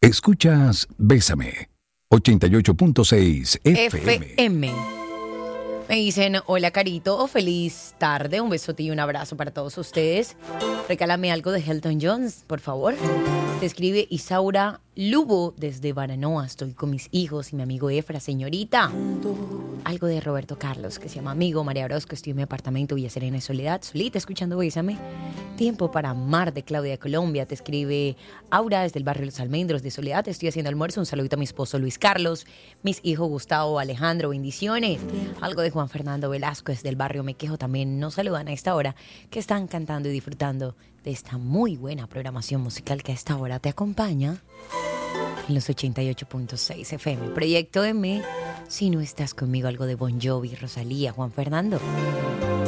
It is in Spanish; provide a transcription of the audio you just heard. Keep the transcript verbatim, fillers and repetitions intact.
Escuchas Bésame, ochenta y ocho punto seis F M. F M. Me dicen, hola Carito, o feliz tarde, un besote y un abrazo para todos ustedes. Regálame algo de Elton John, por favor. Te escribe Isaura Lubo desde Baranoa. Estoy con mis hijos y mi amigo Efra, señorita. Algo de Roberto Carlos, que se llama Amigo. María Orozco, estoy en mi apartamento Villa Serena y Soledad, solita escuchando Bésame. Tiempo para amar de Claudia Colombia. Te escribe Aura desde el barrio Los Almendros de Soledad. Estoy haciendo almuerzo. Un saludito a mi esposo Luis Carlos, mis hijos Gustavo, Alejandro, bendiciones. Algo de Juan Fernando Velasco desde el barrio Me Quejo también nos saludan a esta hora, que están cantando y disfrutando de esta muy buena programación musical que a esta hora te acompaña en los ochenta y ocho punto seis F M. Proyecto M, si no estás conmigo, algo de Bon Jovi, Rosalía, Juan Fernando.